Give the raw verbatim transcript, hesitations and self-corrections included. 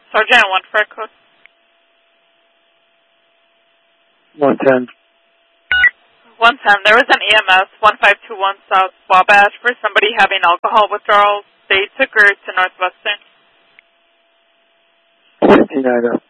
Sergeant, one freight code. one ten. one ten. There was an E M S one five two one South Wabash for somebody having alcohol withdrawals. They took her to Northwestern. fifteen Ida.